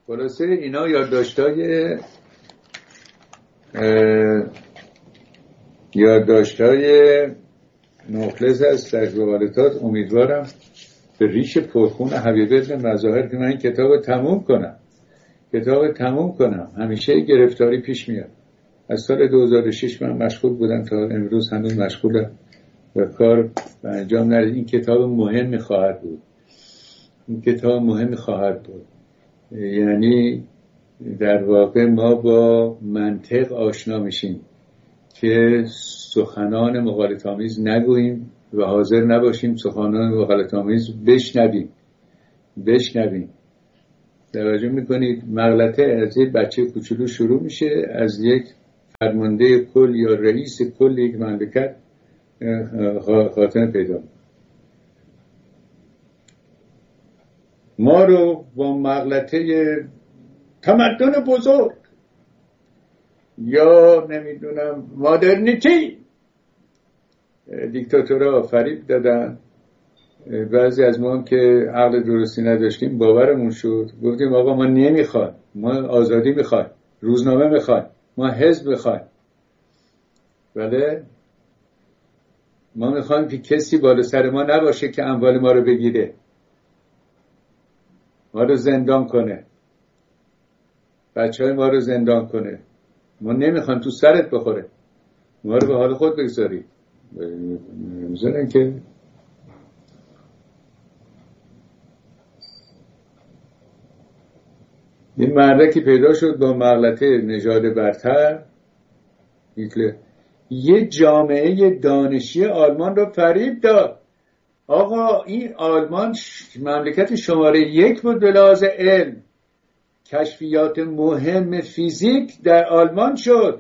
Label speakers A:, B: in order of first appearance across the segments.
A: خلاصه اینا یادداشت‌های مخلص از تجربیات. امیدوارم به ریش پرخون حبیب ابن مظاهر که من این کتاب تموم کنم. همیشه گرفتاری پیش میاد. از سال 2006 من مشغول بودم تا امروز هنوز مشغولم و کار به انجام نرسید. این کتاب مهمی خواهد بود. یعنی در واقع ما با منطق آشنا میشیم که سخنان مغالطه‌آمیز نگوییم و حاضر نباشیم سخنان مغالطه‌آمیز بشنویم. توجه میکنید مغلطه از یک بچه کوچولو شروع میشه، از یک فرمانده کل یا رئیس کل یک مملکت خاتمه پیدا. ما رو با مغلطه تمدن بزرگ یا نمیدونم مادرنیتی دیکتاتورها فریب دادن. بعضی از ما هم که عقل درستی نداشتیم باورمون شد، گفتیم آقا ما نمیخوایم، ما آزادی میخوایم، روزنامه میخوایم، ما حزب میخوایم. بله، ما میخوایم که کسی بالا سر ما نباشه که اموال ما رو بگیره، ما رو زندان کنه، بچهای ما رو زندان کنه. ما نمیخوایم تو سرت بخوره، ما رو به حال خود بگذاری. نمیذارن که. این مردکی پیدا شد با مغلطه نژاد برتر، هیتلر، یه جامعه دانشی آلمان رو فریب داد. آقا این آلمان مملکت شماره 1 بود به لحاظ علم. کشفیات مهم فیزیک در آلمان شد.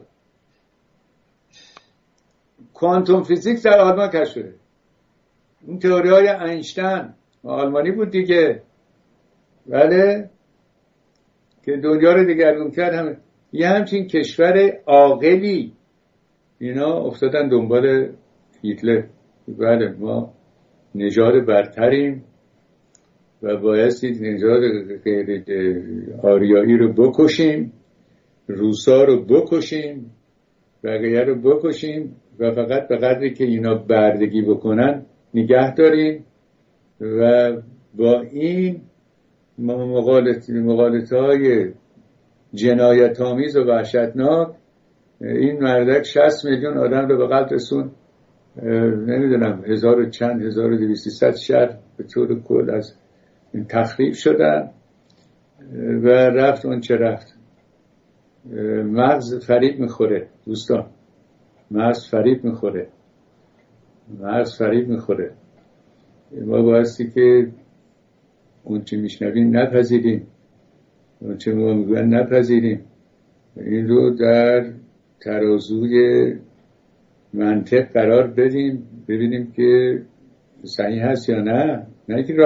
A: کوانتوم فیزیک در آلمان کشف شد. اون تئوری های اینشتین آلمانی بود دیگه. بله، که دنیا رو دگرگون کرد. همه یه همچین کشور عاقلی اینا افتادن دنبال هیتلر. بله، ما نژاد برتریم و بایستی نژاد غیر آریایی رو بکشیم، روسا رو بکشیم، بقیه رو بکشیم و فقط به قدری که اینا بردگی بکنن نگه داریم و با این مغالطه‌های جنایت‌آمیز و وحشتناک این مردک 60 میلیون آدم رو به قتل رسون. نمیدونم 1200 شهر به طور کل از تخریب شدن و رفت اون چه رفت. مغز فریب میخوره دوستان، مغز فریب میخوره. ما بایستی که اون چه میشنویم نپذیریم، اون چه ما میگوین نپذیریم، این رو در ترازوی منطق قرار بدیم، ببینیم که صحیح هست یا نه که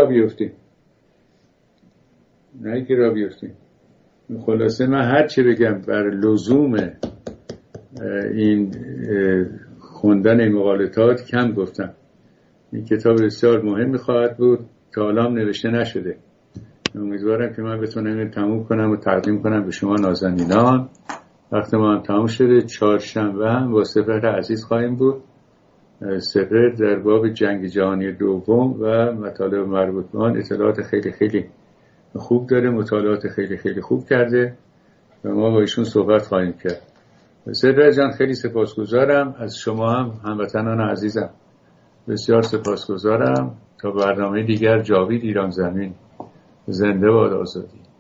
A: راه بیفتیم. خلاصه من هر چی بگم بر لزوم این خوندن مقالطات کم گفتم. این کتاب بسیار مهمی خواهد بود، تا حالا هم نوشته نشده. امیدوارم که من بتونم این تموم کنم و تقدیم کنم به شما نازنینان. وقت ما هم تموم شده. چهارشنبه هم با سپهر عزیز خواهیم بود. سپهر در باب جنگ جهانی دوم و مطالب مربوط به آن اطلاعات خیلی خیلی خوب داره، مطالعات خیلی خیلی خوب کرده و ما با ایشون صحبت خواهیم کرد. سپهر جان خیلی سپاسگزارم از شما هم هموطنان عزیزم. بسیار سپاسگزارم. تا برنامه دیگر. جاوید ایران زمین. زنده باد آزادی.